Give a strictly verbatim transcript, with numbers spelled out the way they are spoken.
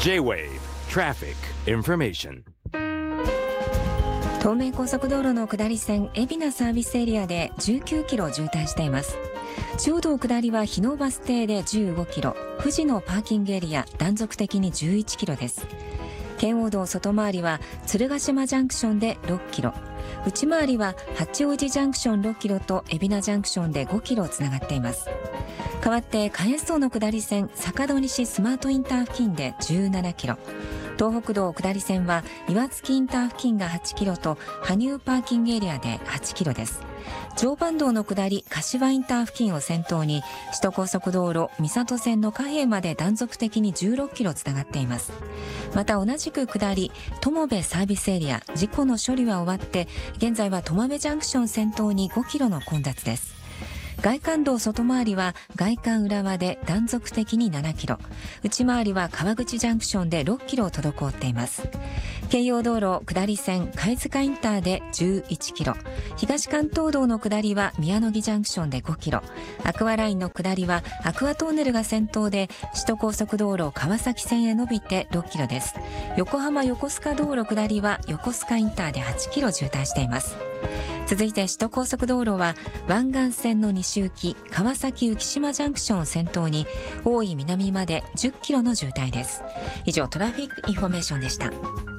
J-Wave Traffic Information。 東名高速道路の下り線海老名サービスエリアでじゅうきゅうキロ渋滞しています。中央道下りは日野バス停でじゅうごキロ、富士のパーキングエリア断続的にじゅういちキロです。圏央道外回りは鶴ヶ島ジャンクションでろっキロ、内回りは八王子ジャンクションろっキロと海老名ジャンクションでごキロつながっています。代わって関越道の下り線坂戸西スマートインター付近でじゅうななキロ、東北道下り線は岩槻インター付近がはちキロと羽生パーキングエリアではちキロです。常磐道の下り柏インター付近を先頭に首都高速道路三郷線の貨幣まで断続的にじゅうろっキロつながっています。また同じく下り友部サービスエリア事故の処理は終わって現在は友部ジャンクション先頭にごキロの混雑です。外環道外回りは外環浦和で断続的にななキロ、内回りは川口ジャンクションでろっキロ滞っています。京葉道路下り線貝塚インターでじゅういちキロ、東関東道の下りは宮野木ジャンクションでごキロ、アクアラインの下りはアクアトンネルが先頭で首都高速道路川崎線へ伸びてろっキロです。横浜横須賀道路下りは横須賀インターではちキロ渋滞しています。続いて首都高速道路は湾岸線の西行き川崎浮島ジャンクションを先頭に大井南までじゅっキロの渋滞です。以上トラフィックインフォメーションでした。